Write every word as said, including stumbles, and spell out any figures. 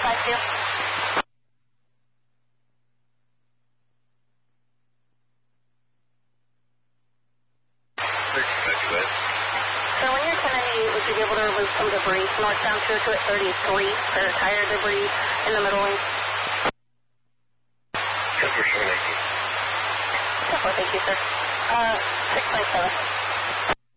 five two. So when you're ten ninety-eight, would you be able to remove some debris northbound two two at thirty-three for tire debris in the middle lane? ten four seven eighteen. ten four, thank you, sir. Uh, six five seven.